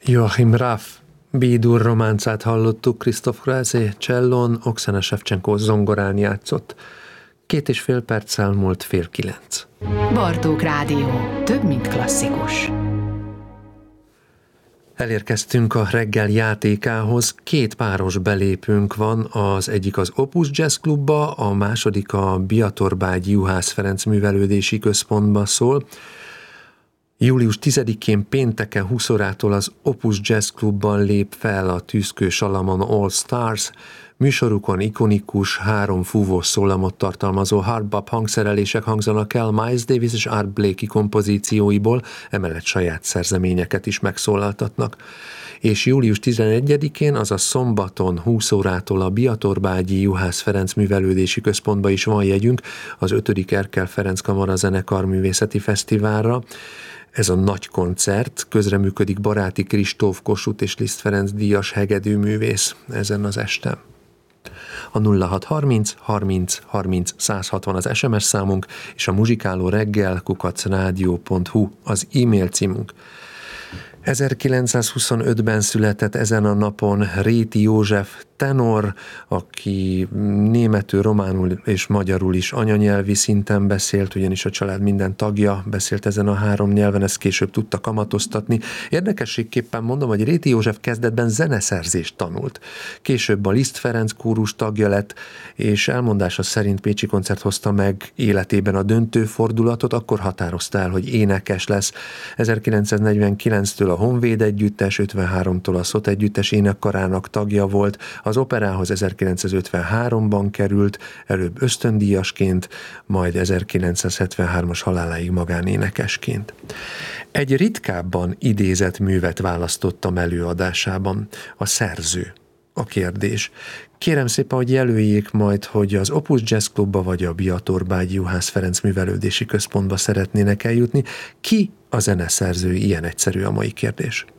Joachim Raff B-dur románcát hallottuk, Christoph Krause csellón, Oksana Shevchenko zongorán játszott. 2,5 perccel múlt 8:30. Bartók Rádió. Több, mint klasszikus. Elérkeztünk a reggel játékához. 2 páros belépőnk van, az egyik az Opus Jazz Klubba, a második a Biatorbágyi Juhász Ferenc Művelődési Központba szól. Július 10-én pénteken 20 órától az Opus Jazz Klubban lép fel a Tüskő Salamon All Stars. Műsorukon ikonikus 3 fúvós szólamot tartalmazó hardbop hangszerelések hangzanak el Miles Davis és Art Blakey kompozícióiból, emellett saját szerzeményeket is megszólaltatnak. És július 11-én, azaz szombaton 20 órától a Biatorbágyi Juhász Ferenc Művelődési Központba is van jegyünk az 5. Erkel Ferenc Kamara Zenekar Művészeti Fesztiválra. Ez a nagy koncert, közreműködik Baráti Kristóf, Kossuth és Liszt Ferenc díjas hegedűművész ezen az esten. A 0630 30 30 160 az SMS számunk, és a muzsikálóreggel@radio.hu az e-mail címünk. 1925-ben született ezen a napon Réti József tenor, aki németül, románul és magyarul is anyanyelvi szinten beszélt, ugyanis a család minden tagja beszélt ezen a 3 nyelven, ezt később tudta kamatoztatni. Érdekességképpen mondom, hogy Réti József kezdetben zeneszerzést tanult. Később a Liszt Ferenc kórus tagja lett, és elmondása szerint Pécsi Koncert hozta meg életében a döntő fordulatot, akkor határozta el, hogy énekes lesz. 1949-től a Honvéd Együttes, 53-tól a Szot Együttes énekkarának tagja volt. Az operához 1953-ban került, előbb ösztöndíjasként, majd 1973-as haláláig magánénekesként. Egy ritkábban idézett művet választottam előadásában, a szerző. A kérdés. Kérem szépen, hogy jelöljék majd, hogy az Opus Jazz Klubba vagy a Biatorbágyi Juhász Ferenc Művelődési Központba szeretnének eljutni. Ki a zeneszerző? Ilyen egyszerű a mai kérdés.